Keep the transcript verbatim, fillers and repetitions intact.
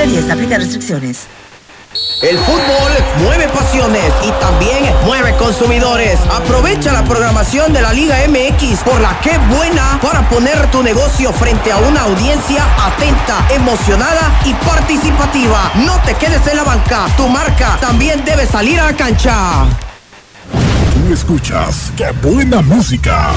octubre diez, aplica restricciones. El fútbol mueve pasiones y también mueve consumidores. Aprovecha la programación de la Liga M X por la que buena para poner tu negocio frente a una audiencia atenta, emocionada y participativa. No te quedes en la banca, tu marca también debe salir a la cancha. Tú escuchas ¡Qué buena música!